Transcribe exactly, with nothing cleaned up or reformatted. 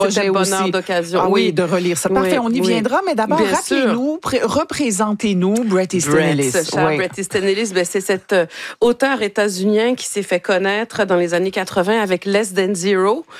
C'était le bonheur d'occasion. Ah oui, oui, de relire ça. Parfait, oui, on y oui. viendra, mais d'abord, Bien rappelez-nous, pré- représentez-nous Bret Easton Ellis. Cher oui. Bret Easton Ellis, ben, c'est cet euh, auteur états-unien qui s'est fait connaître dans les années quatre-vingts avec Less Than Zero.